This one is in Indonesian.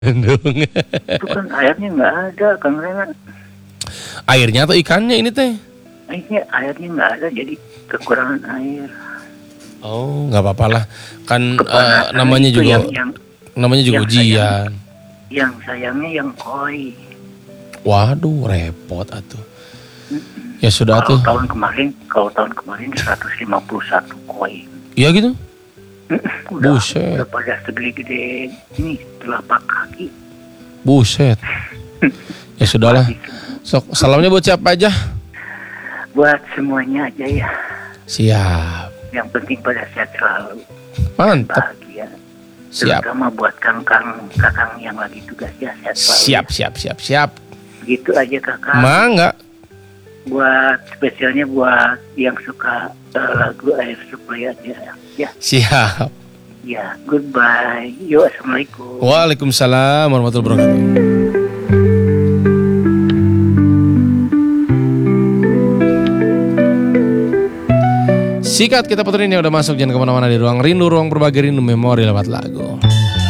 Dong. Itu kan airnya nggak ada, Kang Renat. Airnya atau ikannya ini teh? Ini airnya nggak ada, jadi kekurangan air. Oh, nggak apa-apa lah. Kan Kepanasan namanya itu juga yang ujian. yang sayangnya yang koi. Waduh, repot atuh. Ya sudah Kalau tuh. tahun kemarin 151 koi. Iya gitu. Udah, Buset. udah pada segede-gede ini telapak kaki. Buset. Ya sudahlah. Sok, salamnya buat siapa aja? Buat semuanya aja ya. Siap. Yang penting pada sehat selalu, Mantap. bahagia. Siap. Terutama buat kakang yang lagi tugas ya, sehat selalu. Siap. Gitu aja kakak. Mangga. Buat spesialnya buat yang suka lagu Air Supply aja ya. Siap. Ya, goodbye. Yo, assalamualaikum. Waalaikumsalam warahmatullahi wabarakatuh. Sikat kita puterin ya, udah masuk, jangan kemana-mana di ruang rindu, ruang berbagi rindu memori lewat lagu.